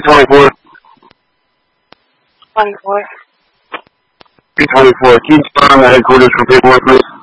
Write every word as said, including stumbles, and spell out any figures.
twenty-four. twenty-four. three twenty-four. Can you start on the headquarters for paperwork, please?